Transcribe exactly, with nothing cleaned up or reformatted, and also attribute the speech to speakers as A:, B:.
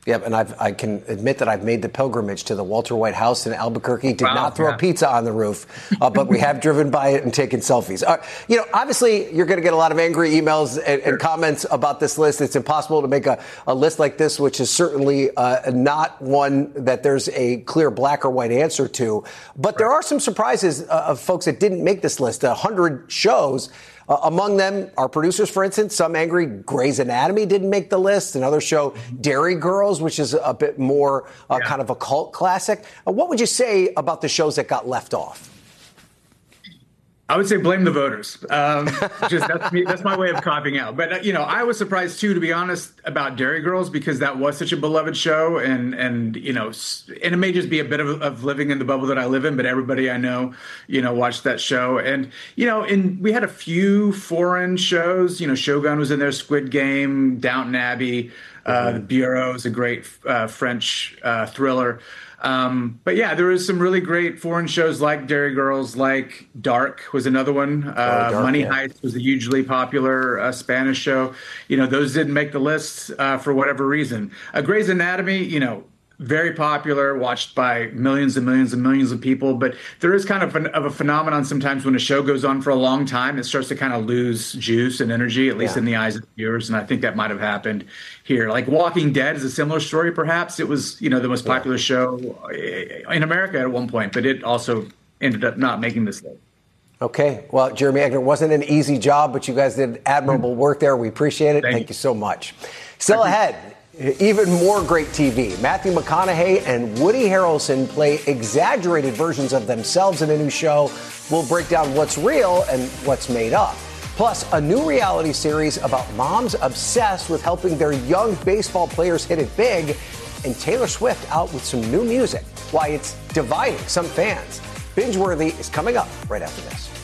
A: Yep, and I've, I can admit that I've made the pilgrimage to the Walter White House in Albuquerque. Did
B: wow,
A: not throw
B: yeah.
A: a pizza on the roof, uh, but we have driven by it and taken selfies. Uh, you know, obviously, you're going to get a lot of angry emails and, and comments about this list. It's impossible to make a, a list like this, which is certainly uh, not one that there's a clear black or white answer to. But right. there are some surprises uh, of folks that didn't make this list. A hundred shows. Uh, among them, our producers, for instance, some angry Grey's Anatomy didn't make the list. Another show, Dairy Girls, which is a bit more uh, yeah. kind of a cult classic. Uh, what would you say about the shows that got left off?
B: I would say blame the voters. Um, just that's me. That's my way of copping out. But uh, you know, I was surprised too, to be honest, about Dairy Girls because that was such a beloved show, and and you know, and it may just be a bit of, of living in the bubble that I live in. But everybody I know, you know, watched that show, and you know, and we had a few foreign shows. You know, Shogun was in there, Squid Game, Downton Abbey, uh, mm-hmm. The Bureau is a great uh, French uh, thriller. Um, but yeah, there was some really great foreign shows like Dairy Girls, like Dark was another one. Uh, oh, Dark, Money yeah. Heist was a hugely popular uh, Spanish show. You know, those didn't make the list uh, for whatever reason. Uh, Grey's Anatomy, you know, very popular, watched by millions and millions and millions of people. But there is kind of, an, of a phenomenon sometimes when a show goes on for a long time, it starts to kind of lose juice and energy, at least yeah. in the eyes of viewers. And I think that might have happened here. Like Walking Dead is a similar story, perhaps. It was, you know, the most popular yeah. show in America at one point, but it also ended up not making this list.
A: Okay. Well, Jeremy Agner, wasn't an easy job, but you guys did admirable work there. We appreciate it. Thank, Thank you. you so much. Still Thank ahead. You. Even more great T V. Matthew McConaughey and Woody Harrelson play exaggerated versions of themselves in a new show. We'll break down what's real and what's made up. Plus, a new reality series about moms obsessed with helping their young baseball players hit it big. And Taylor Swift out with some new music. Why it's dividing some fans. Binge-worthy is coming up right after this.